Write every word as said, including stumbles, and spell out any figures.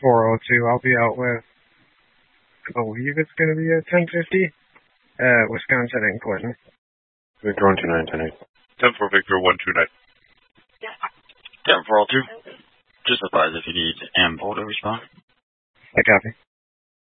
four oh two. I'll be out with, I believe it's going to be at ten fifty at Wisconsin and Clinton. Victor one two nine, ten eight. ten four Victor one two nine. ten four oh two. Just advise if you need ammo to respond. I copy.